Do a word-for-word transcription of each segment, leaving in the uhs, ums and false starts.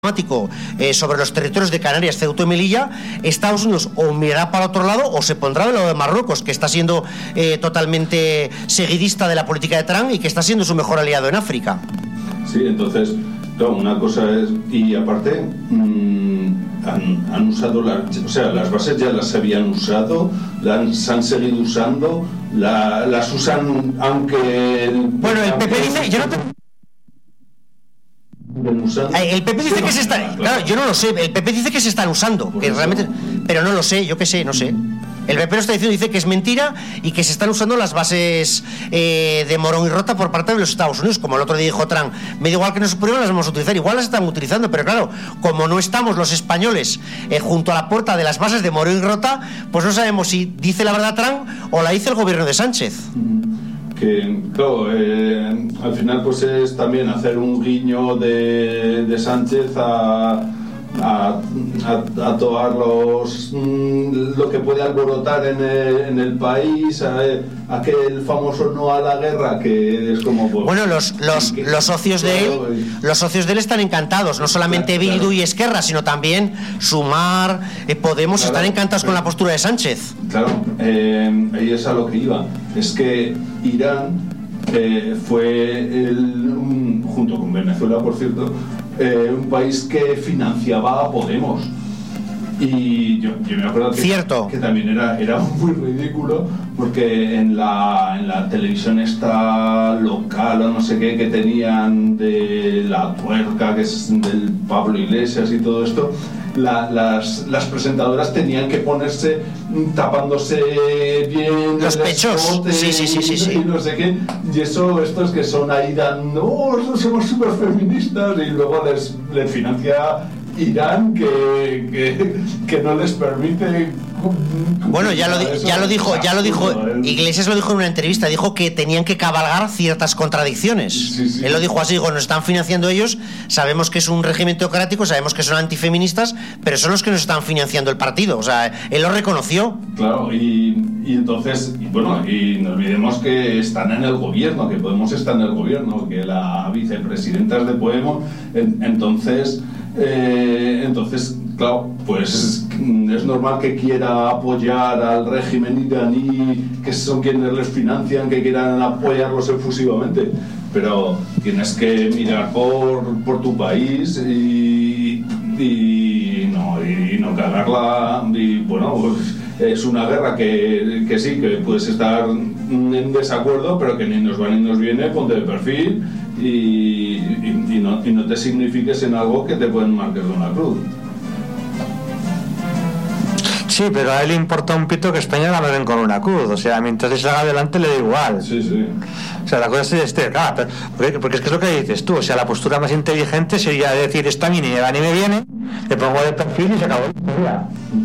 Eh, sobre los territorios de Canarias, Ceuta y Melilla, Estados Unidos o mirará para otro lado o se pondrá del lado de Marruecos, que está siendo eh, totalmente seguidista de la política de Trump y que está siendo su mejor aliado en África. Sí, entonces, claro, una cosa es, y aparte mmm, han, han usado, la, o sea, las bases ya las habían usado, las han seguido usando, la, las usan aunque... Bueno, el P P dice, yo no te... El P P dice que se están, claro, yo no lo sé, el P P dice que se están usando, que realmente, pero no lo sé, yo qué sé, no sé. El P P lo está diciendo, dice que es mentira y que se están usando las bases eh, de Morón y Rota por parte de los Estados Unidos, como el otro día dijo Trump. Me da igual que no se prohíban, las vamos a utilizar, igual las están utilizando, pero claro, como no estamos los españoles eh, junto a la puerta de las bases de Morón y Rota, pues no sabemos si dice la verdad Trump o la dice el gobierno de Sánchez. Que, claro, eh, al final pues es también hacer un guiño de, de Sánchez a, a, a, a todos los mm, lo que puede alborotar en el, en el país, a, a aquel famoso no a la guerra, que es como pues, bueno, los los, que, los socios de él los socios de él están encantados, no solamente claro, Bildu claro. y Esquerra, sino también Sumar, eh, Podemos, claro, están encantados pero, con la postura de Sánchez. Claro, eh, ahí es a lo que iba, es que Irán eh, fue el, un, junto con Venezuela, por cierto, eh, un país que financiaba a Podemos. Y yo, yo me acuerdo que, Cierto. que también era, era muy ridículo, porque en la, en la televisión esta local o no sé qué que tenían de La Tuerca, que es del Pablo Iglesias y todo esto, La, las, las presentadoras tenían que ponerse tapándose bien los pechos, sí, sí, sí, sí, sí. Y no sé qué, y eso, estos que son ahí dando, oh, somos súper feministas, y luego les, les financia Irán, que, que, que no les permite. Bueno, ya lo, ya lo dijo, ya lo dijo, Iglesias lo dijo en una entrevista, dijo que tenían que cabalgar ciertas contradicciones. Sí, sí. Él lo dijo así, dijo, nos están financiando ellos, sabemos que es un régimen teocrático, sabemos que son antifeministas, pero son los que nos están financiando el partido, o sea, él lo reconoció. Claro, y, y entonces, y bueno, y no olvidemos que están en el gobierno, que Podemos está en el gobierno, que la vicepresidenta es de Podemos, en, entonces... Eh, entonces, claro, pues es, es normal que quiera apoyar al régimen iraní, que son quienes les financian, que quieran apoyarlos efusivamente, pero tienes que mirar por, por tu país y, y, no, y no cagarla. Y bueno, pues es una guerra que, que sí, que puedes estar en desacuerdo, pero que ni nos va ni nos viene, ponte de perfil y, y, y, no, y no te signifiques en algo que te pueden marcar con la cruz. Sí, pero a él le importa un pito que España la ven con una cruz, o sea, mientras él salga adelante le da igual. Sí, sí. O sea, la cosa es este, claro, porque, porque es que es lo que dices tú, o sea, la postura más inteligente sería decir, esta a mí ni me va ni me viene, le pongo de perfil y se acabó la historia.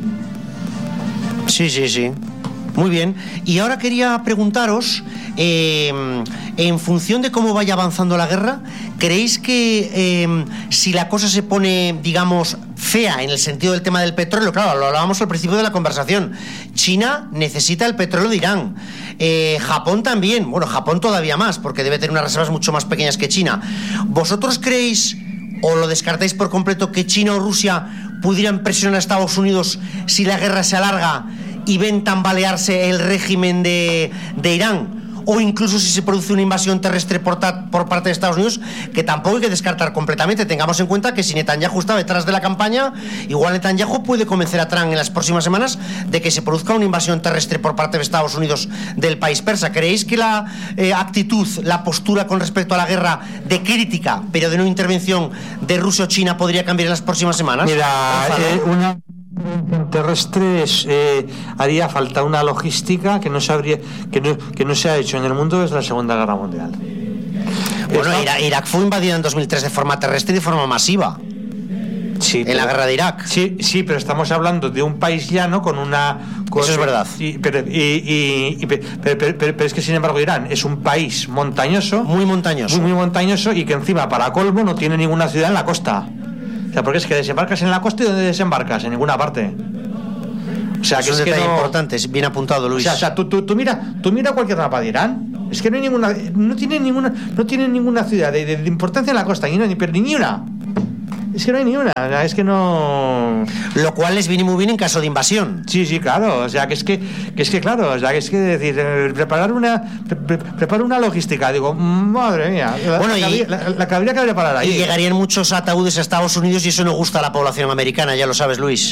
Sí, sí, sí. Muy bien. Y ahora quería preguntaros, eh, en función de cómo vaya avanzando la guerra, ¿creéis que eh, si la cosa se pone, digamos, fea en el sentido del tema del petróleo? Claro, lo hablábamos al principio de la conversación. China necesita el petróleo de Irán. Eh, Japón también. Bueno, Japón todavía más, porque debe tener unas reservas mucho más pequeñas que China. ¿Vosotros creéis o lo descartáis por completo que China o Rusia pudieran presionar a Estados Unidos si la guerra se alarga y ven tambalearse el régimen de, de Irán? O incluso si se produce una invasión terrestre por, ta, por parte de Estados Unidos, que tampoco hay que descartar completamente. Tengamos en cuenta que si Netanyahu está detrás de la campaña, igual Netanyahu puede convencer a Trump en las próximas semanas de que se produzca una invasión terrestre por parte de Estados Unidos del país persa. ¿Creéis que la eh, actitud, la postura con respecto a la guerra de crítica, pero de no intervención de Rusia o China podría cambiar en las próximas semanas? Mira, eh, una... terrestres eh, haría falta una logística que no se habría, que no, que no se ha hecho en el mundo desde la Segunda Guerra Mundial. Bueno, Irak, Irak fue invadido en dos mil tres de forma terrestre y de forma masiva. Sí, en pero, la guerra de Irak. Sí, sí, pero estamos hablando de un país llano con una. Con, Eso es verdad. Y, pero, y, y, y, pero, pero, pero, pero es que sin embargo Irán es un país montañoso, muy montañoso, muy, muy montañoso y que encima para colmo no tiene ninguna ciudad en la costa. O sea, porque es que desembarcas en la costa y ¿dónde desembarcas? En ninguna parte. O sea, que es, es que no... importante, es bien apuntado, Luis. O sea, o sea tú, tú, tú mira, tú mira cualquier mapa de Irán. Es que no hay ninguna, no tiene ninguna, no tiene ninguna ciudad de, de, de importancia en la costa, ni, ni, ni una. Es que no hay ni una, o sea, es que no... Lo cual les viene muy bien en caso de invasión. Sí, sí, claro, o sea, que es que, que es que claro, o sea, que es que decir, eh, preparar una pre- preparar una logística, digo, madre mía, la, bueno, la, y, la, la que habría que preparar ahí. Y llegarían muchos ataúdes a Estados Unidos y eso no gusta a la población americana, ya lo sabes, Luis.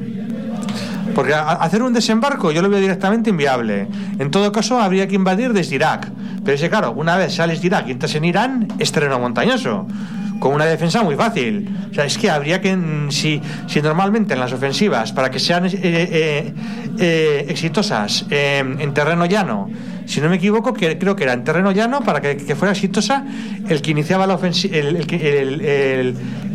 Uh-huh. Porque a, hacer un desembarco yo lo veo directamente inviable. En todo caso, habría que invadir desde Irak. Pero es que, claro, una vez sales de Irak y entras en Irán, es terreno montañoso, con una defensa muy fácil. O sea, es que habría que, si, si normalmente en las ofensivas, para que sean eh, eh, eh, exitosas eh, en terreno llano, si no me equivoco, que creo que era en terreno llano, para que, que fuera exitosa, el que iniciaba la ofensiva, el, el, el, el,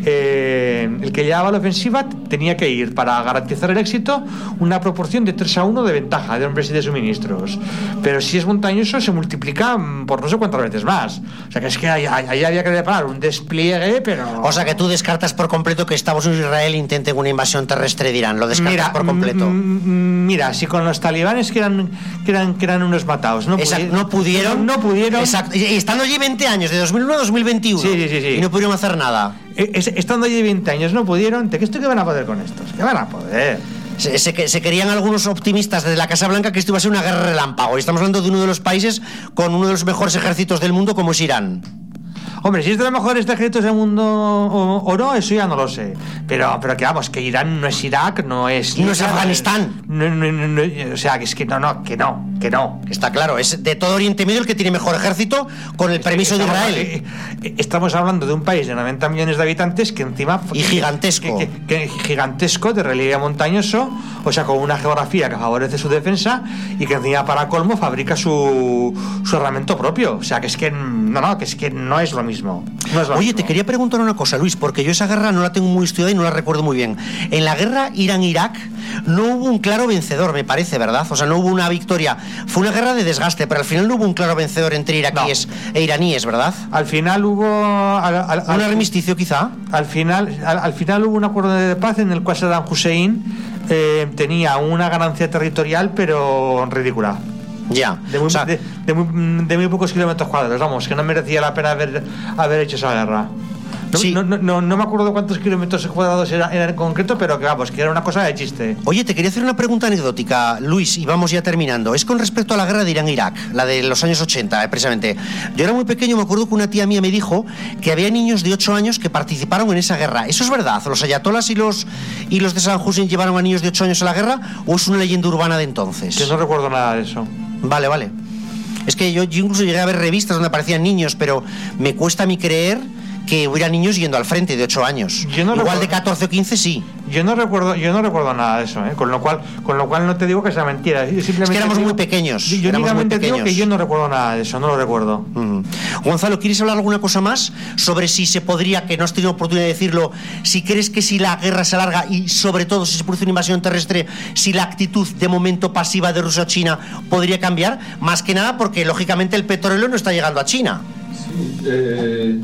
eh, el que llevaba la ofensiva tenía que ir, para garantizar el éxito, una proporción de tres a uno de ventaja de hombres y de suministros. Pero si es montañoso, se multiplica por no sé cuántas veces más. O sea, que es que ahí, ahí había que preparar un despliegue, pero... O sea, que tú descartas por completo que Estados Unidos e Israel intenten una invasión terrestre de Irán. Lo descartas mira, por completo. M- mira, si con los talibanes que eran, que eran, que eran unos matados no, Exacto, pudi- no pudieron. No, no pudieron. Exacto. Y estando allí veinte años, de dos mil uno a dos mil veintiuno. Sí, sí, sí, sí. Y no pudieron hacer nada. Es, estando allí veinte años no pudieron. ¿Qué esto qué van a poder con estos? ¿Qué van a poder? Se, se, se querían algunos optimistas desde la Casa Blanca que esto iba a ser una guerra relámpago. Y estamos hablando de uno de los países con uno de los mejores ejércitos del mundo, como es Irán. Hombre, si es de los mejores ejércitos del mundo o, o no, eso ya no lo sé. Pero, pero que vamos, que Irán no es Irak, no es... No es Afganistán. No, no, no, no, o sea, que es que no, no, que no, que no. Está claro, es de todo Oriente Medio el que tiene mejor ejército, con el permiso de Israel. Eh, estamos hablando de un país de noventa millones de habitantes que encima... Y gigantesco. Que, que, que, gigantesco, de relieve montañoso, o sea, con una geografía que favorece su defensa y que encima, para colmo, fabrica su, su armamento propio. O sea, que es que no, no, que es que no es lo mismo. No es lo Oye, mismo. te quería preguntar una cosa, Luis, porque yo esa guerra no la tengo muy estudiada y no la recuerdo muy bien. En la guerra Irán-Irak no hubo un claro vencedor, me parece, ¿verdad? O sea, no hubo una victoria. Fue una guerra de desgaste, pero al final no hubo un claro vencedor entre iraquíes no. e iraníes, ¿verdad? Al final hubo... Al, al, ¿Un al, armisticio, quizá? Al final, al, al final hubo un acuerdo de paz en el cual Saddam Hussein eh, tenía una ganancia territorial, pero ridícula. Ya, de muy, o sea, de, de, muy, de muy pocos kilómetros cuadrados, vamos, que no merecía la pena haber, haber hecho esa guerra. No, sí. no, no, no, no me acuerdo cuántos kilómetros cuadrados era, era en concreto, pero que vamos, que era una cosa de chiste. Oye, te quería hacer una pregunta anecdótica, Luis, y vamos ya terminando. Es con respecto a la guerra de Irán-Irak, la de los años ochenta, eh, precisamente. Yo era muy pequeño, me acuerdo que una tía mía me dijo que había niños de ocho años que participaron en esa guerra. ¿Eso es verdad? ¿Los ayatolas y los, y los de Saddam Hussein llevaron a niños de ocho años a la guerra o es una leyenda urbana de entonces? Yo no recuerdo nada de eso. Vale, vale. Es que yo, yo incluso llegué a ver revistas donde aparecían niños, pero me cuesta a mí creer que hubiera niños yendo al frente de ocho años. Yo no Igual recuerdo. de catorce o quince sí. Yo no recuerdo, yo no recuerdo nada de eso, ¿eh? Con lo cual, con lo cual no te digo que sea mentira. Yo simplemente es que éramos digo, muy pequeños. Yo éramos únicamente muy pequeños. digo que yo no recuerdo nada de eso, no lo recuerdo. Uh-huh. Gonzalo, ¿quieres hablar alguna cosa más sobre si se podría, que no has tenido oportunidad de decirlo, si crees que si la guerra se alarga y sobre todo si se produce una invasión terrestre, si la actitud de momento pasiva de Rusia o China podría cambiar? Más que nada porque lógicamente el petróleo no está llegando a China. Sí, eh...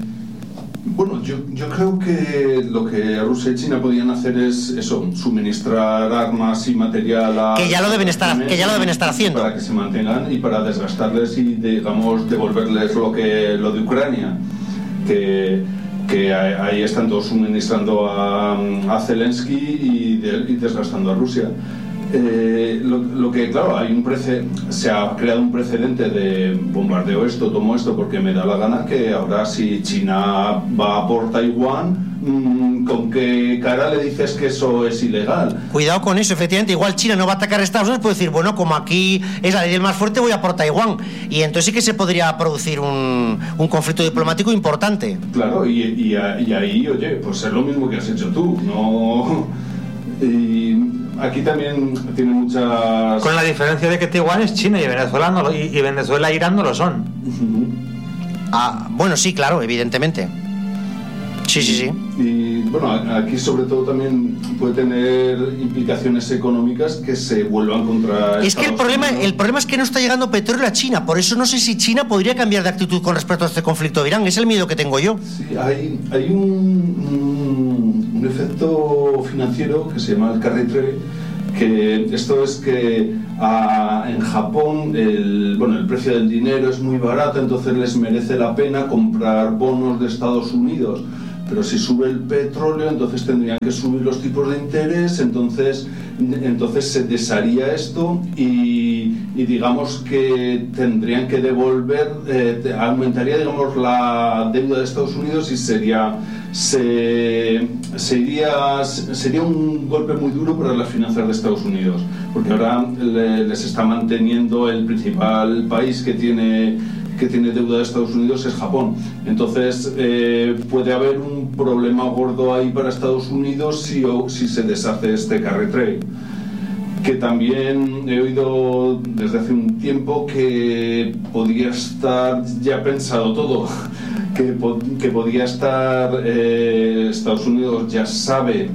Bueno, yo, yo creo que lo que Rusia y China podían hacer es eso, suministrar armas y material a... Que ya lo deben estar, que ya lo deben estar haciendo. Para que se mantengan y para desgastarles y, digamos, devolverles lo que lo de Ucrania. Que, que ahí están todos suministrando a, a Zelensky y, de, y desgastando a Rusia. Eh, lo, lo que, claro, hay un prece- se ha creado un precedente de bombardeo esto, tomo esto porque me da la gana, que ahora si China va por Taiwán, mmm, ¿con qué cara le dices que eso es ilegal? Cuidado con eso, efectivamente, igual China no va a atacar a Estados Unidos, puede decir, bueno, como aquí es la ley del más fuerte, voy a por Taiwán, y entonces sí que se podría producir un, un conflicto diplomático importante. Claro, y, y, y ahí, oye, pues es lo mismo que has hecho tú, no... Y aquí también tiene muchas... Con la diferencia de que Taiwán es China y Venezuela no lo, y, y Venezuela e Irán no lo son. Uh-huh. Ah, bueno, sí, claro, evidentemente. Sí, sí, sí. Y bueno, aquí sobre todo también puede tener implicaciones económicas que se vuelvan contra... Es que el problema, Unidos. el problema es que no está llegando petróleo a China, por eso no sé si China podría cambiar de actitud con respecto a este conflicto de Irán, es el miedo que tengo yo. Sí, hay, hay un, un, un efecto financiero que se llama el carry trade, que esto es que a, en Japón el, bueno, el precio del dinero es muy barato, entonces les merece la pena comprar bonos de Estados Unidos, pero si sube el petróleo, entonces tendrían que subir los tipos de interés, entonces, entonces se desharía esto y, y digamos que tendrían que devolver, eh, aumentaría digamos la deuda de Estados Unidos y sería, se, sería, sería un golpe muy duro para las finanzas de Estados Unidos, porque ahora le, les está manteniendo el principal país que tiene que tiene deuda de Estados Unidos es Japón. Entonces eh, puede haber un problema gordo ahí para Estados Unidos si, o, si se deshace este carry trade. Que también he oído desde hace un tiempo que podría estar ya pensado todo, que, que podría estar eh, Estados Unidos ya sabe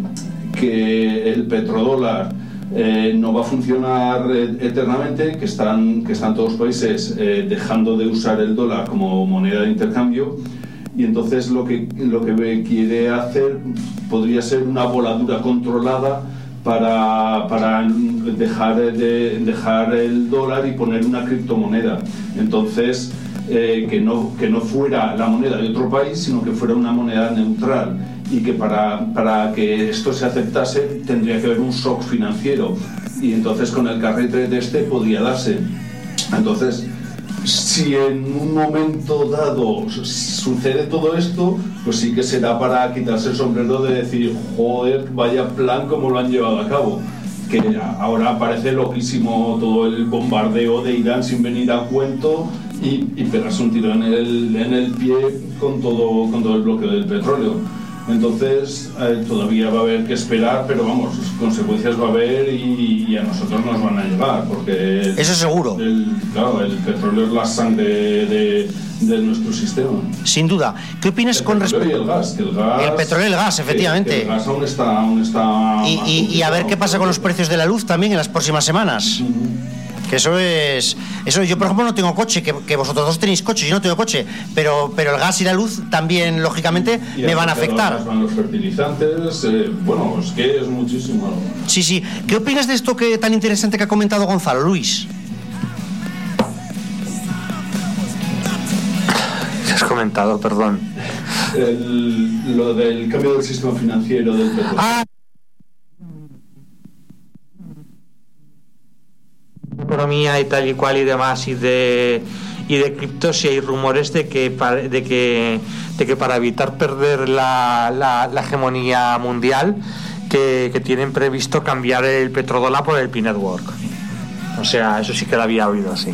que el petrodólar Eh, no va a funcionar eh, eternamente, que están, que están todos los países eh, dejando de usar el dólar como moneda de intercambio, y entonces lo que, lo que quiere hacer podría ser una voladura controlada para, para dejar, de, dejar el dólar y poner una criptomoneda. Entonces eh, que, no, que no fuera la moneda de otro país, sino que fuera una moneda neutral, y que para, para que esto se aceptase tendría que haber un shock financiero, y entonces con el carry trade este podría darse. Entonces, si en un momento dado sucede todo esto, pues sí que será para quitarse el sombrero de decir, joder, vaya plan como lo han llevado a cabo. Que ahora parece loquísimo todo el bombardeo de Irán sin venir a cuento y, y pegarse un tiro en el, en el pie con todo, con todo el bloqueo del petróleo. Entonces eh, todavía va a haber que esperar, pero vamos, consecuencias va a haber y, y a nosotros nos van a llegar, porque el, eso seguro. El, claro, el petróleo es la sangre de, de nuestro sistema. Sin duda. ¿Qué opinas con respecto? Y el gas, que el gas. El petróleo y el gas, efectivamente. Que, que el gas aún está, aún está y, y, y a ver qué pasa con los precios de la luz también en las próximas semanas. Uh-huh. Que eso es, eso yo por ejemplo no tengo coche, que, que vosotros dos tenéis coche, yo no tengo coche, pero pero el gas y la luz también lógicamente y me van a afectar. Van los fertilizantes, eh, bueno, es que es muchísimo. Sí, sí. ¿Qué opinas de esto que tan interesante que ha comentado Gonzalo, Luis? ¿Qué has comentado? Perdón. El, lo del cambio del sistema financiero del petróleo. Ah. Economía y tal y cual y demás, y de y de criptos, y hay rumores de que para, de que de que para evitar perder la, la, la hegemonía mundial que, que tienen previsto cambiar el petrodólar por el P-Network. O sea, eso sí que lo había oído así.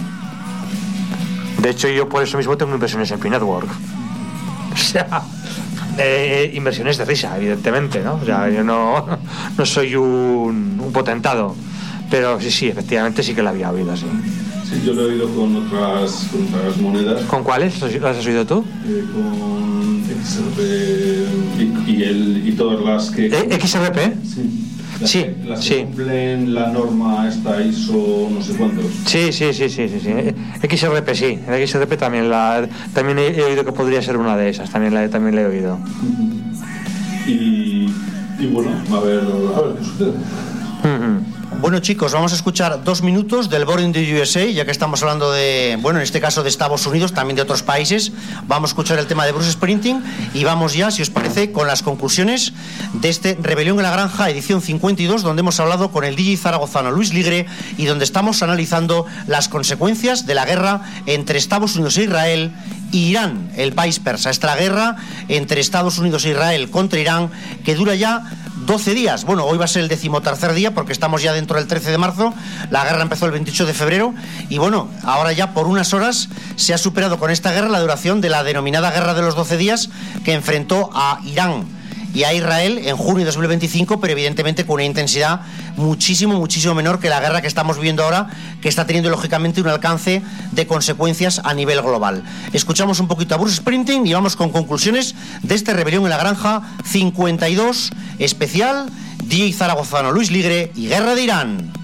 De hecho, yo por eso mismo tengo inversiones en P-Network. O sea, eh, inversiones de risa, evidentemente, ¿no? O sea, yo no, no soy un, un potentado. Pero sí, sí, efectivamente sí que la había oído, sí. Sí, yo lo he oído con otras, con otras monedas. ¿Con cuáles? ¿Las has oído tú? Eh, con X R P y, y, el, y todas las que... ¿Eh, ¿X R P? Sí. Las sí, que, las que sí. cumplen la norma esta I S O no sé cuántos. Sí, sí, sí, sí, sí, sí. X R P sí. El X R P también, la, también he, he oído que podría ser una de esas. También la, también la he oído. Uh-huh. Y, y bueno, a ver, a ver qué sucede. Uh-huh. Bueno, chicos, vamos a escuchar dos minutos del Boring de U S A, ya que estamos hablando de, bueno, en este caso de Estados Unidos, también de otros países. Vamos a escuchar el tema de Bruce Springsteen y vamos ya, si os parece, con las conclusiones de este Rebelión en la Granja, edición cincuenta y dos, donde hemos hablado con el D J zaragozano Luis Ligre y donde estamos analizando las consecuencias de la guerra entre Estados Unidos e Israel y Irán, el país persa. Esta guerra entre Estados Unidos e Israel contra Irán, que dura ya doce días. Bueno, hoy va a ser el decimotercer día porque estamos ya dentro del trece de marzo. La guerra empezó el veintiocho de febrero y bueno, ahora ya por unas horas se ha superado con esta guerra la duración de la denominada guerra de los doce días, que enfrentó a Irán y a Israel en junio de dos mil veinticinco, pero evidentemente con una intensidad muchísimo, muchísimo menor que la guerra que estamos viviendo ahora, que está teniendo lógicamente un alcance de consecuencias a nivel global. Escuchamos un poquito a Bruce Springsteen y vamos con conclusiones de este Rebelión en la Granja cincuenta y dos especial, D J zaragozano Luis Ligre y Guerra de Irán.